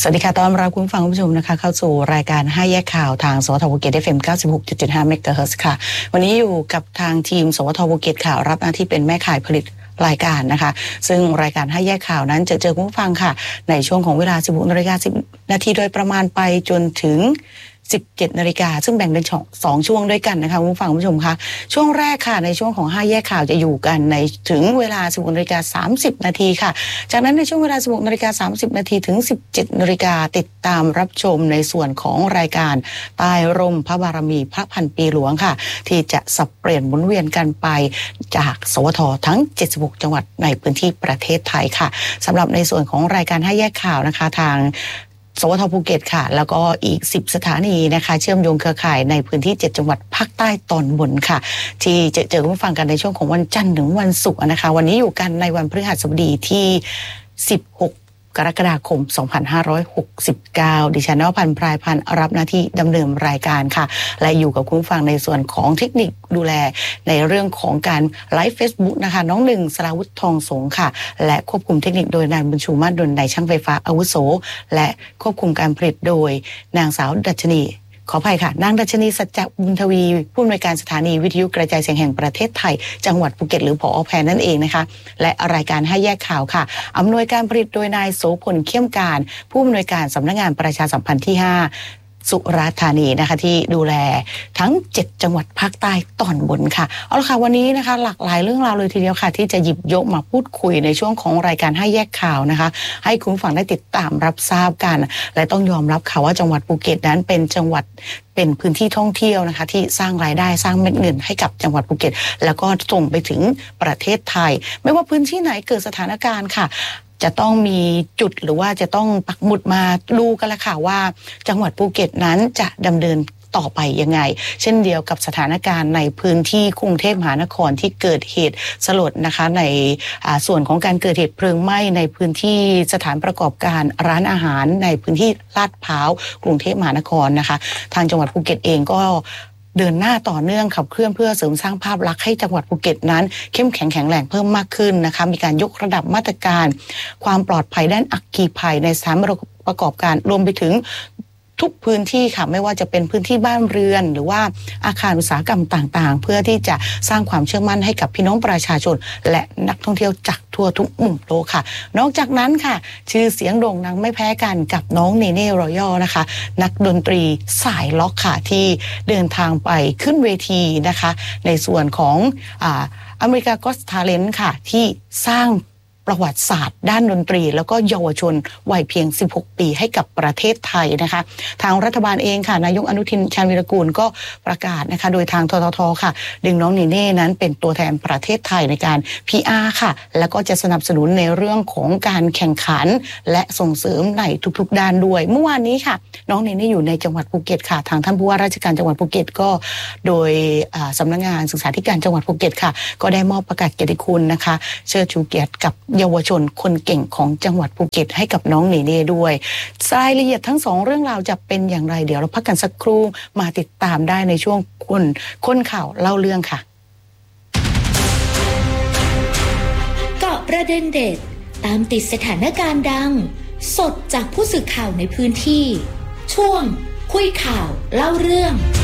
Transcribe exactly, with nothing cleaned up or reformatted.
สวัสดีค่ะต้อนรับคุณฟังคุณผู้ชมนะคะเข้าสู่รายการห้าแยกข่าวทางสวทภูเก็ต เอฟ เอ็ม เก้าสิบหกจุดเจ็ดห้า เมกะเฮิรตซ์ค่ะวันนี้อยู่กับทางทีมสวทภูเก็ตข่าวรับหน้าที่เป็นแม่ข่ายผลิตรายการนะคะซึ่งรายการห้าแยกข่าวนั้นจะเจอคุณฟังค่ะในช่วงของเวลา สิบหกนาฬิกาสิบนาทีโดยประมาณไปจนถึงสิบเจ็ดนาฬิกาซึ่งแบ่งเป็นสองช่วงด้วยกันนะคะคุณผู้ฟังคุณผู้ชมคะช่วงแรกค่ะในช่วงของห้าแยกข่าวจะอยู่กันในถึงเวลา สิบหกนาฬิกาสามสิบนาทีค่ะจากนั้นในช่วงเวลา สิบหกนาฬิกาสามสิบนาทีถึง สิบเจ็ดนาฬิกาติดตามรับชมในส่วนของรายการใต้ร่มพระบารมีพระพันปีหลวงค่ะที่จะสับเปลี่ยนหมุนเวียนกันไปจากสวททั้งเจ็ดสิบหกจังหวัดในพื้นที่ประเทศไทยค่ะสำหรับในส่วนของรายการห้าแยกข่าวนะคะทางสวทภูเก็ตค่ะแล้วก็อีกสิบสถานีนะคะเชื่อมโยงเครือข่ายในพื้นที่เจ็ดจังหวัดภาคใต้ตอนบนค่ะที่จะเจอคุณผู้ฟังกันในช่วงของวันจันทร์ถึงวันศุกร์นะคะวันนี้อยู่กันในวันพฤหัสบดีที่สิบหกกรกฎาคมสองพันห้าร้อยหกสิบเก้าดิฉันนวพันธ์พรายพันธ์รับหน้าที่ดำเนินรายการค่ะและอยู่กับคุณผู้ฟังในส่วนของเทคนิคดูแลในเรื่องของการไลฟ์ Facebook นะคะน้องหนึ่งสราวุฒิทองสงค่ะและควบคุมเทคนิคโดยนายบุญชูมาศดลนายช่างไฟฟ้าอาวุโสและควบคุมการผลิตโดยนางสาวดัชนีขออภัยค่ะนางดัชนีสัจจบุญทวีผู้อำนวยการสถานีวิทยุกระจายเสียงแห่งประเทศไทยจังหวัดภูเก็ตหรือผอ.แพนนั่นเองนะคะและรายการให้แยกข่าวค่ะอำนวยการผลิตโดยนายโสพลเข้มการผู้อำนวยการสำนักงานประชาสัมพันธ์ที่ห้าสุราษฎร์ธานีนะคะที่ดูแลทั้งเจ็ดจังหวัดภาคใต้ตอนบนค่ะเอาละค่ะวันนี้นะคะหลากหลายเรื่องราวเลยทีเดียวค่ะที่จะหยิบยกมาพูดคุยในช่วงของรายการให้แยกข่าวนะคะให้คุณฟังได้ติดตามรับทราบกันและต้องยอมรับค่ะว่าจังหวัดภูเก็ตนั้นเป็นจังหวัดเป็นพื้นที่ท่องเที่ยวนะคะที่สร้างรายได้สร้างเม็ดเงินให้กับจังหวัดภูเก็ตแล้วก็ส่งไปถึงประเทศไทยไม่ว่าพื้นที่ไหนเกิดสถานการณ์ค่ะจะต้องมีจุดหรือว่าจะต้องปักหมุดมาดูกันละค่ะว่าจังหวัดภูเก็ตนั้นจะดำเนินต่อไปยังไงเช่นเดียวกับสถานการณ์ในพื้นที่กรุงเทพมหานครที่เกิดเหตุสลดนะคะในส่วนของการเกิดเหตุเพลิงไหม้ในพื้นที่สถานประกอบการร้านอาหารในพื้นที่ลาดพร้าวกรุงเทพมหานครนะคะทางจังหวัดภูเก็ตเองก็เดินหน้าต่อเนื่องขับเคลื่อนเพื่อเสริมสร้างภาพลักษณ์ให้จังหวัดภูเก็ตนั้นเข้มแข็งแข็งแรงเพิ่มมากขึ้นนะคะมีการยกระดับมาตรการความปลอดภัยด้านอัคคีภัยในสถานประกอบการรวมไปถึงทุกพื้นที่ค่ะไม่ว่าจะเป็นพื้นที่บ้านเรือนหรือว่าอาคารอุตสาหกรรมต่างๆเพื่อที่จะสร้างความเชื่อมั่นให้กับพี่น้องประชาชนและนักท่องเที่ยวจากทั่วทุกมุมโลกค่ะนอกจากนั้นค่ะชื่อเสียงโด่งดังไม่แพ้กันกับน้องเนเน่รอยัลนะคะนักดนตรีสายล็อกค่ะที่เดินทางไปขึ้นเวทีนะคะในส่วนของอ่าอเมริกาก็อตทาเลนต์ค่ะที่สร้างประวัติศาสตร์ด้านดนตรีแล้วก็เยาวชนวัยเพียงสิบหกปีให้กับประเทศไทยนะคะทางรัฐบาลเองค่ะนายกอนุทินชาญวีรกูลก็ประกาศนะคะโดยทางทททค่ะดึงน้องเนเน่นั้นเป็นตัวแทนประเทศไทยในการ พี อาร์ ค่ะแล้วก็จะสนับสนุนในเรื่องของการแข่งขันและส่งเสริมในทุกๆด้านด้วยเมื่อวานนี้ค่ะน้องเนเน่อยู่ในจังหวัดภูเก็ตค่ะทางท่านผู้ว่าราชการจังหวัดภูเก็ตก็โดยสำนักงานศึกษาธิการจังหวัดภูเก็ตค่ะก็ได้มอบประกาศเกียรติคุณนะคะเชิดชูเกียรติกับเยาวชนคนเก่งของจังหวัดภูเก็ตให้กับน้องเนเน่ด้วยรายละเอียดทั้งสองเรื่องราวจะเป็นอย่างไรเดี๋ยวเราพักกันสักครู่มาติดตามได้ในช่วงคนค้นข่าวเล่าเรื่องค่ะเกาะประเด็นเด็ดตามติดสถานการณ์ดังสดจากผู้สื่อข่าวในพื้นที่ช่วงคุยข่าวเล่าเรื่อง